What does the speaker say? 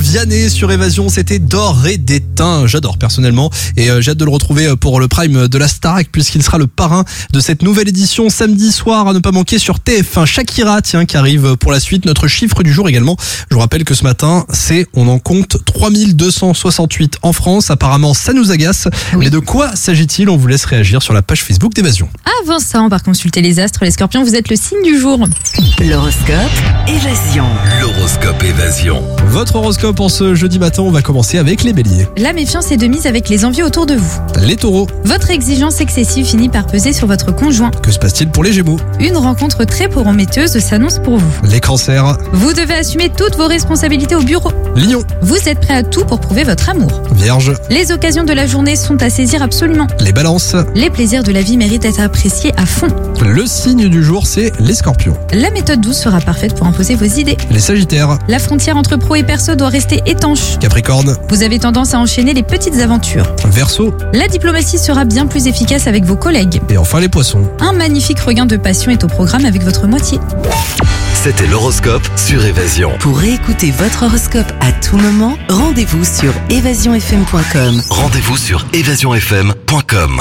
Vianney sur Évasion, c'était d'or et d'étain. J'adore personnellement et j'ai hâte de le retrouver pour le prime de la Starac puisqu'il sera le parrain de cette nouvelle édition samedi soir à ne pas manquer sur TF1. Shakira, qui arrive pour la suite. Notre chiffre du jour également. Je vous rappelle que ce matin, on en compte 3268 en France. Apparemment, ça nous agace. Oui. Mais de quoi s'agit-il? On vous laisse réagir sur la page Facebook d'Évasion. Avant ça, on va consulter les astres. Les Scorpions, vous êtes le signe du jour. L'horoscope Évasion. L'horoscope Évasion. Votre horoscope en ce jeudi matin, on va commencer avec les béliers. La méfiance est de mise avec les envies autour de vous. Les taureaux. Votre exigence excessive finit par peser sur votre conjoint. Que se passe-t-il pour les gémeaux? Une rencontre très prometteuse s'annonce pour vous. Les cancers. Vous devez assumer toutes vos responsabilités au bureau. Lion. Vous êtes prêt à tout pour prouver votre amour. Vierge. Les occasions de la journée sont à saisir absolument. Les balances. Les plaisirs de la vie méritent d'être appréciés à fond. Le signe du jour, c'est les scorpions. La méthode douce sera parfaite pour imposer vos idées. Les sagittaires. La frontière entre pro et perso doit rester étanche. Capricorne. Vous avez tendance à enchaîner les petites aventures. Verseau. La diplomatie sera bien plus efficace avec vos collègues. Et enfin les poissons. Un magnifique regain de passion est au programme avec votre moitié. C'était l'horoscope sur Évasion. Pour réécouter votre horoscope à tout moment, rendez-vous sur évasionfm.com. Rendez-vous sur évasionfm.com.